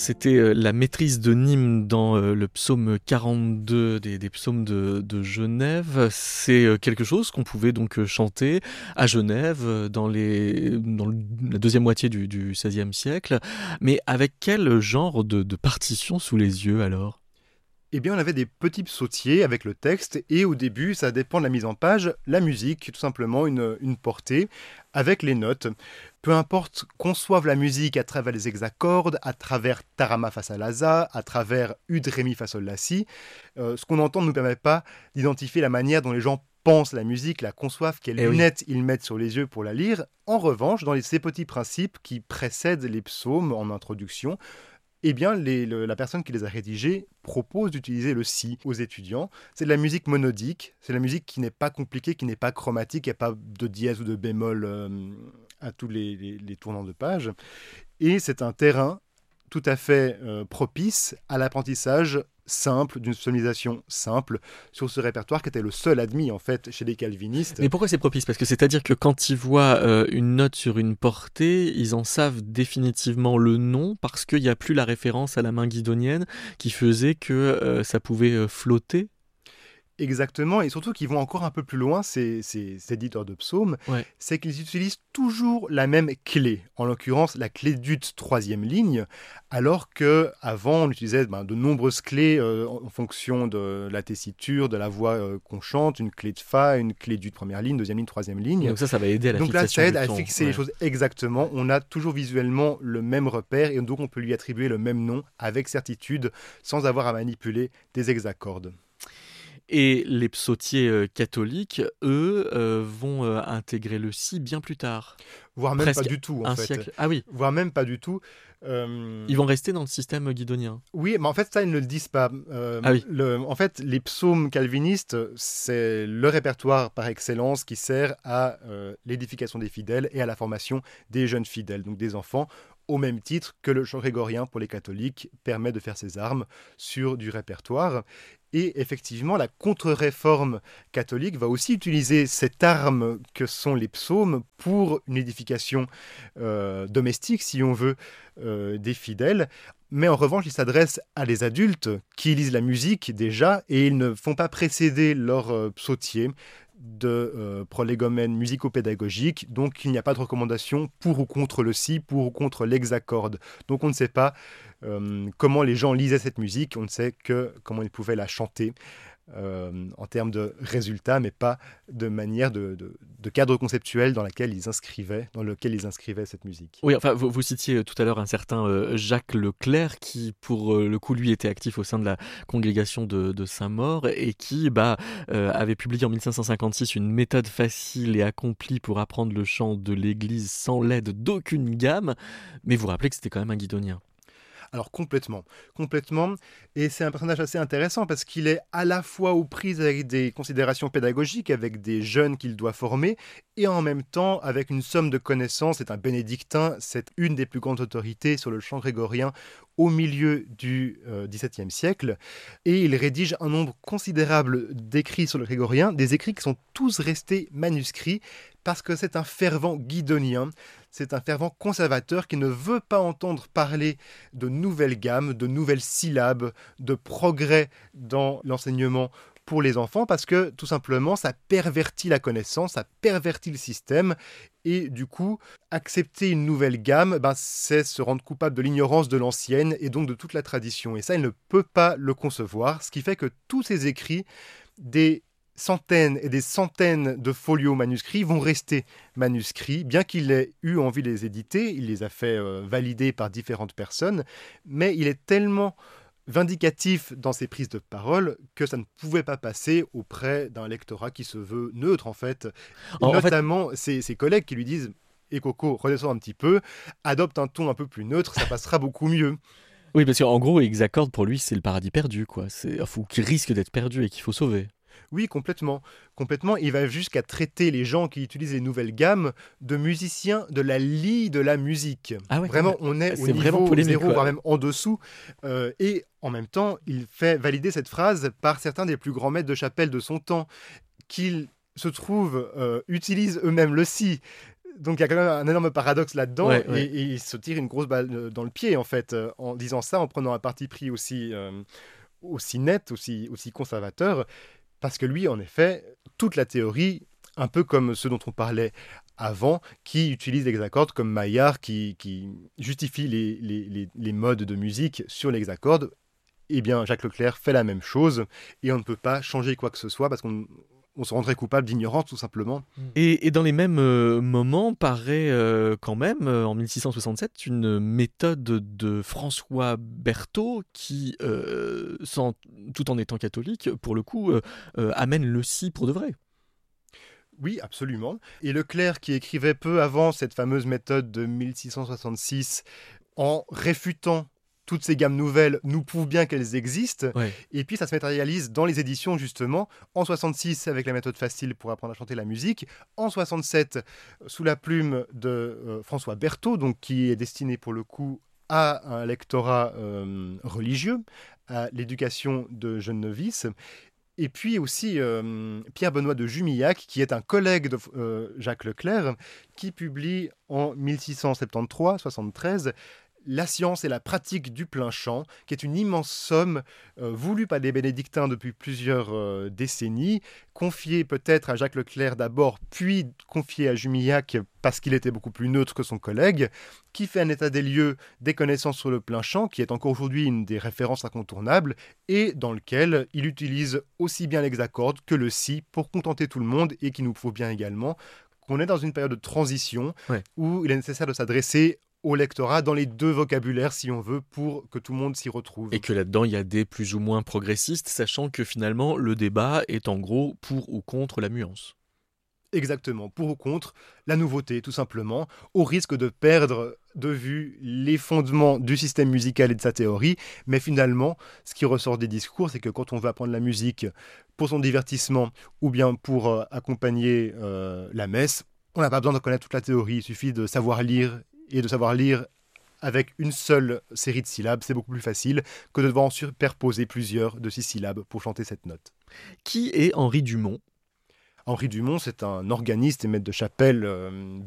C'était la maîtrise de Nîmes dans le psaume 42 des psaumes de Genève. C'est quelque chose qu'on pouvait donc chanter à Genève la deuxième moitié du XVIe siècle. Mais avec quel genre de partition sous les yeux alors? Eh bien, on avait des petits psautiers avec le texte, et au début, ça dépend de la mise en page, la musique, tout simplement une portée avec les notes. Peu importe qu'on conçoive la musique à travers les hexacordes, à travers Tarama face à Laza, à travers Ud, Ré, Mi, Fa, Sol, La, Si, ce qu'on entend ne nous permet pas d'identifier la manière dont les gens pensent la musique, la conçoivent, quelles Eh oui. lunettes ils mettent sur les yeux pour la lire. En revanche, dans ces petits principes qui précèdent les psaumes en introduction, eh bien, la personne qui les a rédigés propose d'utiliser le si aux étudiants. C'est de la musique monodique, c'est de la musique qui n'est pas compliquée, qui n'est pas chromatique, il n'y a pas de dièse ou de bémol à tous les tournants de page. Et c'est un terrain tout à fait propice à l'apprentissage simple, d'une sonorisation simple, sur ce répertoire qui était le seul admis en fait chez les calvinistes. Mais pourquoi c'est propice? Parce que c'est-à-dire que quand ils voient une note sur une portée, ils en savent définitivement le nom parce qu'il n'y a plus la référence à la main guidonienne qui faisait que ça pouvait flotter. Exactement, et surtout qu'ils vont encore un peu plus loin, ces éditeurs de psaumes, Ouais. c'est qu'ils utilisent toujours la même clé, en l'occurrence la clé d'ut troisième ligne, alors qu'avant on utilisait de nombreuses clés en fonction de la tessiture, de la voix qu'on chante, une clé de fa, une clé d'ut première ligne, deuxième ligne, troisième ligne. Donc ça va aider à la Donc là, fixation ça aide du à ton. fixer les Ouais. choses exactement, on a toujours visuellement le même repère, et donc on peut lui attribuer le même nom avec certitude, sans avoir à manipuler des hexacordes. Et les psautiers catholiques, eux, vont intégrer le si bien plus tard. Voire même pas Presque du tout en un fait. siècle. Ah oui, Voire même pas du tout. Euh, ils vont rester dans le système guidonien. Oui, mais en fait, ça, ils ne le disent pas. Ah oui. En fait, les psaumes calvinistes, c'est le répertoire par excellence qui sert à l'édification des fidèles et à la formation des jeunes fidèles, donc des enfants, au même titre que le chant grégorien pour les catholiques permet de faire ses armes sur du répertoire. Et effectivement, la contre-réforme catholique va aussi utiliser cette arme que sont les psaumes pour une édification domestique, si on veut, des fidèles. Mais en revanche, ils s'adressent à des adultes qui lisent la musique déjà et ils ne font pas précéder leur psautier de prolégomènes musico-pédagogiques. Donc il n'y a pas de recommandation pour ou contre le si, pour ou contre l'hexacorde. Donc on ne sait pas comment les gens lisaient cette musique, on ne sait que comment ils pouvaient la chanter en termes de résultats, mais pas de manière de cadre conceptuel dans lequel ils inscrivaient cette musique. Oui, enfin, vous citiez tout à l'heure un certain Jacques Leclerc qui, pour le coup, lui était actif au sein de la congrégation de Saint-Maur et qui avait publié en 1556 une méthode facile et accomplie pour apprendre le chant de l'Église sans l'aide d'aucune gamme. Mais vous rappelez que c'était quand même un guidonien. Alors complètement, complètement. Et c'est un personnage assez intéressant parce qu'il est à la fois aux prises avec des considérations pédagogiques, avec des jeunes qu'il doit former, et en même temps avec une somme de connaissances. C'est un bénédictin, c'est une des plus grandes autorités sur le chant grégorien au milieu du XVIIe siècle. Et il rédige un nombre considérable d'écrits sur le grégorien, des écrits qui sont tous restés manuscrits parce que c'est un fervent guidonien. C'est un fervent conservateur qui ne veut pas entendre parler de nouvelles gammes, de nouvelles syllabes, de progrès dans l'enseignement pour les enfants parce que tout simplement ça pervertit la connaissance, ça pervertit le système et du coup accepter une nouvelle gamme, c'est se rendre coupable de l'ignorance de l'ancienne et donc de toute la tradition et ça il ne peut pas le concevoir, ce qui fait que tous ces écrits, des centaines et des centaines de folios manuscrits vont rester manuscrits, bien qu'il ait eu envie de les éditer, il les a fait valider par différentes personnes, mais il est tellement vindicatif dans ses prises de parole que ça ne pouvait pas passer auprès d'un lectorat qui se veut neutre en fait, En fait, notamment ses collègues qui lui disent « Et Coco, redescends un petit peu, adopte un ton un peu plus neutre, ça passera beaucoup mieux ». oui, parce qu'en gros, Hexacorde, pour lui, c'est le paradis perdu, quoi. Ou qui risque d'être perdu et qu'il faut sauver. Oui, complètement. Complètement. Il va jusqu'à traiter les gens qui utilisent les nouvelles gammes de musiciens de la lie de la musique. Ah ouais, quand même. Vraiment, on est au C'est vraiment niveau polémique, zéro, quoi. voire même en dessous. Et en même temps, il fait valider cette phrase par certains des plus grands maîtres de chapelle de son temps, qu'ils se trouvent utilisent eux-mêmes le si. Donc il y a quand même un énorme paradoxe là-dedans, Ouais, et il se tire une grosse balle dans le pied, en fait, en disant ça, en prenant un parti pris aussi net, aussi conservateur, parce que lui, en effet, toute la théorie, un peu comme ceux dont on parlait avant, qui utilisent les hexacordes comme Maillard, qui justifie les modes de musique sur les hexacordes, eh bien, Jacques Leclerc fait la même chose, et on ne peut pas changer quoi que ce soit, parce qu'on se rendrait coupable d'ignorance, tout simplement. Et dans les mêmes moments paraît quand même, en 1667, une méthode de François Berthaud qui, tout en étant catholique, pour le coup, amène le si pour de vrai. Oui, absolument. Et Leclerc, qui écrivait peu avant cette fameuse méthode de 1666, en réfutant toutes ces gammes nouvelles, nous prouve bien qu'elles existent. Ouais. Et puis ça se matérialise dans les éditions, justement, en 66 avec la méthode facile pour apprendre à chanter la musique, en 67 sous la plume de François Berthaud, donc qui est destiné pour le coup à un lectorat religieux, à l'éducation de jeunes novices. Et puis aussi Pierre-Benoît de Jumillac, qui est un collègue de Jacques Leclerc, qui publie en 1673-73 La science et la pratique du plein chant, qui est une immense somme voulue par les bénédictins depuis plusieurs décennies, confiée peut-être à Jacques Leclerc d'abord, puis confiée à Jumillac parce qu'il était beaucoup plus neutre que son collègue, qui fait un état des lieux des connaissances sur le plein chant, qui est encore aujourd'hui une des références incontournables, et dans lequel il utilise aussi bien l'hexacorde que le si pour contenter tout le monde, et qui nous prouve bien également qu'on est dans une période de transition où il est nécessaire de s'adresser au lectorat dans les deux vocabulaires, si on veut, pour que tout le monde s'y retrouve. Et que là-dedans, il y a des plus ou moins progressistes, sachant que finalement, le débat est en gros pour ou contre la muance. Exactement, pour ou contre la nouveauté, tout simplement, au risque de perdre de vue les fondements du système musical et de sa théorie. Mais finalement, ce qui ressort des discours, c'est que quand on veut apprendre la musique pour son divertissement ou bien pour accompagner la messe, on n'a pas besoin de connaître toute la théorie, il suffit de savoir lire, et de savoir lire avec une seule série de syllabes, c'est beaucoup plus facile que de devoir en superposer plusieurs de 6 syllabes pour chanter cette note. Qui est Henri Dumont ? Henri Dumont, c'est un organiste et maître de chapelle